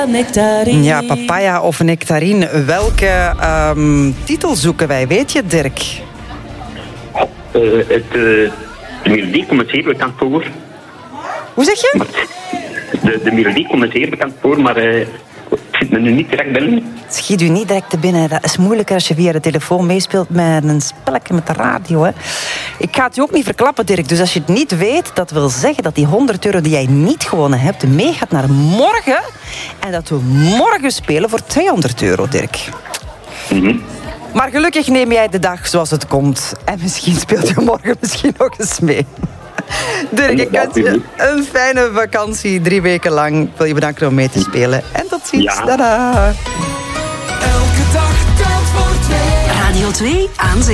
Nectarine. Ja, papaya of nectarine. Welke titel zoeken wij? Weet je, Dirk? De melodie komt me zeer bekend voor. Hoe zeg je? De melodie komt me zeer bekend voor, maar het zit me nu niet direct binnen. Het schiet u niet direct te binnen. Dat is moeilijker als je via de telefoon meespeelt met een spelletje met de radio. Hè. Ik ga het je ook niet verklappen, Dirk. Dus als je het niet weet, dat wil zeggen dat die €100 die jij niet gewonnen hebt meegaat naar morgen. En dat we morgen spelen voor €200, Dirk. Mm-hmm. Maar gelukkig neem jij de dag zoals het komt. En misschien speelt je morgen misschien nog eens mee. Dirk, ik wens je een fijne vakantie, 3 weken lang. Ik wil je bedanken om mee te spelen. En tot ziens. Ja. Tada. Elke dag telt voor 2. Radio 2 aan